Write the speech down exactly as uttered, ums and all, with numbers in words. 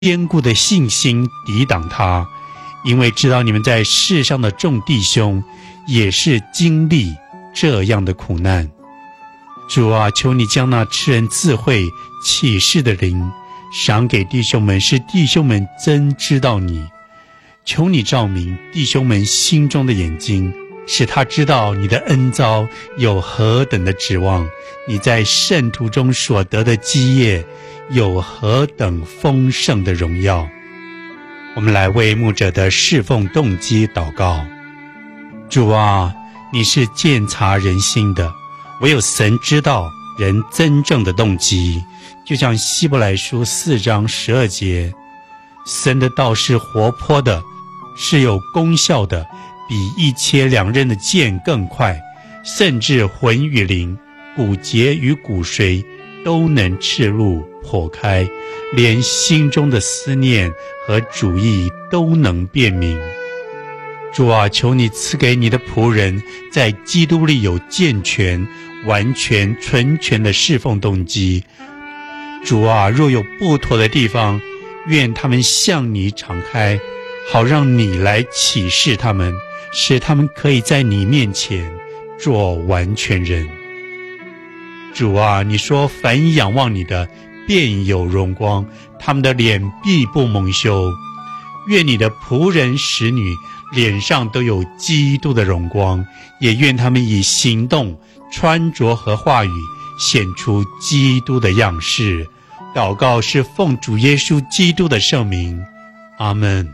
坚固的信心抵挡它，因为知道你们在世上的众弟兄也是经历这样的苦难。主啊，求你将那赐人智慧启示的灵赏给弟兄们，使弟兄们真知道你。求你照明弟兄们心中的眼睛，使他知道你的恩召有何等的指望，你在圣徒中所得的基业有何等丰盛的荣耀。我们来为牧者的侍奉动机祷告。主啊，你是鉴察人心的，唯有神知道人真正的动机。就像希伯来书四章十二节，神的道是活泼的，是有功效的，比一切两刃的剑更快，甚至魂与灵、骨节与骨髓都能刺入剖开，连心中的思念和主意都能辨明。主啊，求你赐给你的仆人在基督里有健全、完全、纯全的侍奉动机。主啊，若有不妥的地方，愿他们向你敞开，好让你来启示他们，使他们可以在你面前做完全人。主啊，你说凡仰望你的便有荣光，他们的脸必不蒙羞。愿你的仆人使女脸上都有基督的荣光，也愿他们以行动、穿着和话语显出基督的样式。祷告是奉主耶稣基督的圣名，阿们。